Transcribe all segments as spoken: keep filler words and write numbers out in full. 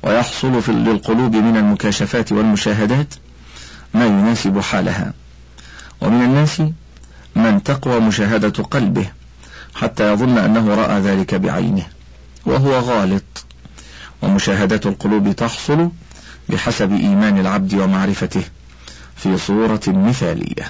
ويحصل في للقلوب من المكاشفات والمشاهدات ما يناسب حالها. ومن الناس من تقوى مشاهدة قلبه حتى يظن أنه رأى ذلك بعينه، وهو غالط، ومشاهدة القلوب تحصل بحسب إيمان العبد ومعرفته في صورة مثالية.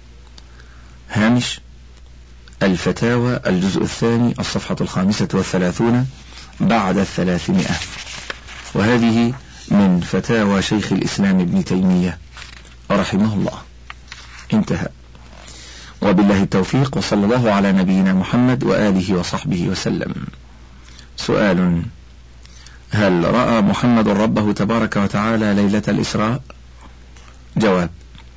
هامش الفتاوى الجزء الثاني الصفحة الخامسة والثلاثون بعد الثلاثمائة، وهذه من فتاوى شيخ الإسلام ابن تيمية رحمه الله. انتهى. وبالله التوفيق، وصلى الله على نبينا محمد وآله وصحبه وسلم. سؤال: هل رأى محمد ربه تبارك وتعالى ليلة الإسراء؟ جواب: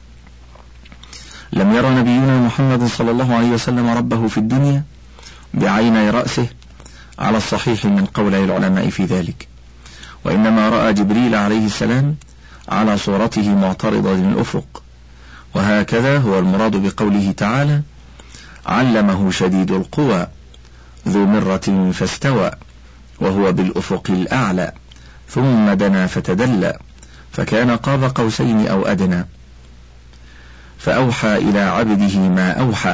لم يرى نبينا محمد صلى الله عليه وسلم ربه في الدنيا بعيني رأسه على الصحيح من قولي العلماء في ذلك، وإنما رأى جبريل عليه السلام على صورته معترضة للأفق، وهكذا هو المراد بقوله تعالى: علمه شديد القوى ذو مرة فاستوى وهو بالأفق الأعلى ثم دنا فتدلى فكان قاب قوسين أو أدنى فأوحى إلى عبده ما أوحى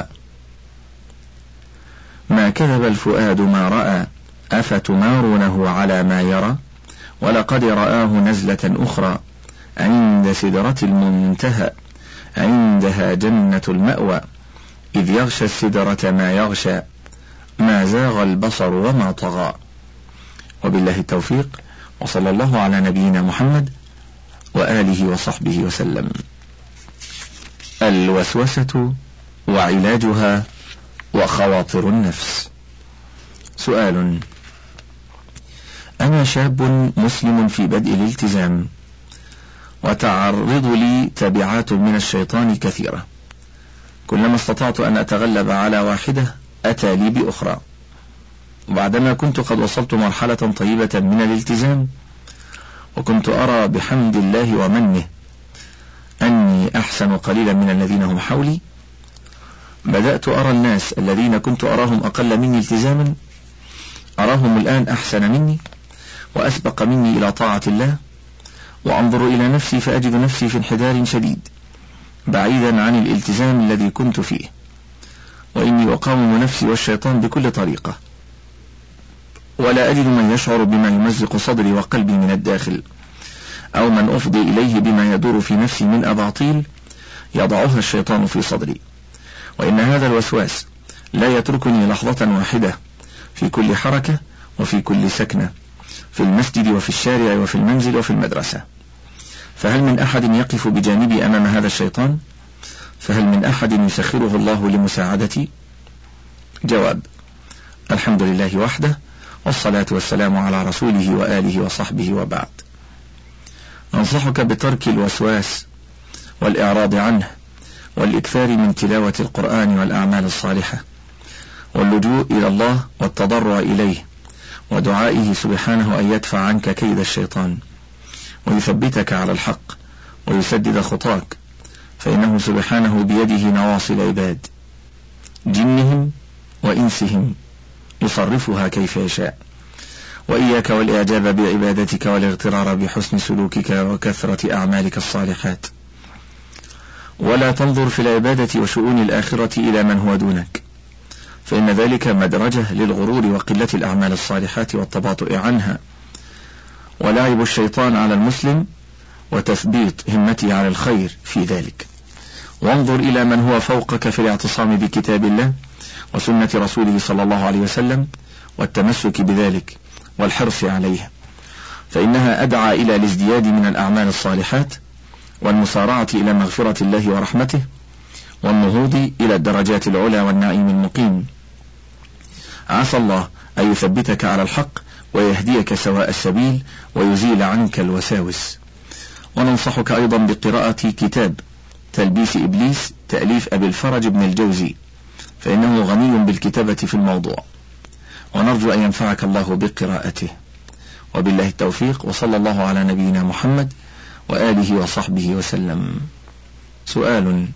ما كذب الفؤاد ما رأى أفتمارونه على ما يرى ولقد رآه نزلة أخرى عند سدرة المنتهى عندها جنة المأوى إذ يغشى السدرة ما يغشى ما زاغ البصر وما طغى. وبالله التوفيق، وصلى الله على نبينا محمد وآله وصحبه وسلم. الوسوسة وعلاجها وخواطر النفس. سؤال: أنا شاب مسلم في بدء الالتزام، وتعرض لي تبعات من الشيطان كثيرة، كلما استطعت أن أتغلب على واحدة أتى لي بأخرى، وبعدما كنت قد وصلت مرحلة طيبة من الالتزام وكنت أرى بحمد الله ومنه أني أحسن قليلا من الذين هم حولي، بدأت أرى الناس الذين كنت أراهم أقل مني التزاما أراهم الآن أحسن مني وأسبق مني إلى طاعة الله، وأنظر إلى نفسي فأجد نفسي في انحدار شديد بعيدا عن الالتزام الذي كنت فيه، وإني أقاوم نفسي والشيطان بكل طريقة، ولا أجد من يشعر بما يمزق صدري وقلبي من الداخل، أو من أفضي إليه بما يدور في نفسي من أباطيل يضعها الشيطان في صدري. وإن هذا الوسواس لا يتركني لحظة واحدة في كل حركة وفي كل سكنة، في المسجد وفي الشارع وفي المنزل وفي المدرسة. فهل من أحد يقف بجانبي أمام هذا الشيطان؟ فهل من أحد يسخره الله لمساعدتي؟ جواب: الحمد لله وحده، والصلاة والسلام على رسوله وآله وصحبه، وبعد. أنصحك بترك الوسواس والإعراض عنه، والإكثار من تلاوة القرآن والأعمال الصالحة، واللجوء إلى الله والتضرع إليه، ودعائه سبحانه أن يدفع عنك كيد الشيطان ويثبتك على الحق ويسدد خطاك، فإنه سبحانه بيده نواصي العباد جنهم وإنسهم يصرفها كيف يشاء. وإياك والإعجاب بعبادتك والاغترار بحسن سلوكك وكثرة أعمالك الصالحات، ولا تنظر في العبادة وشؤون الآخرة إلى من هو دونك، فإن ذلك مدرجة للغرور وقلة الأعمال الصالحات والتباطؤ عنها، ولعب الشيطان على المسلم وتثبيط همته على الخير في ذلك. وانظر إلى من هو فوقك في الاعتصام بكتاب الله وسنة رسوله صلى الله عليه وسلم والتمسك بذلك والحرص عليه، فإنها أدعى إلى الازدياد من الأعمال الصالحات والمسارعة إلى مغفرة الله ورحمته والنهوض إلى الدرجات العلى والنعيم المقيم. عسى الله أن يثبتك على الحق ويهديك سواء السبيل ويزيل عنك الوساوس. وننصحك أيضا بقراءة كتاب تلبيس إبليس تأليف أبي الفرج بن الجوزي، فإنه غني بالكتابة في الموضوع، ونرجو أن ينفعك الله بقراءته. وبالله التوفيق، وصلى الله على نبينا محمد وآله وصحبه وسلم. سؤال: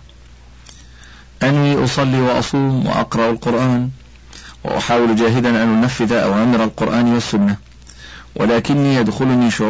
أني أصلي وأصوم وأقرأ القرآن وأحاول جاهدا أن أنفذ أوامر القرآن والسنة، ولكني يدخلني شعور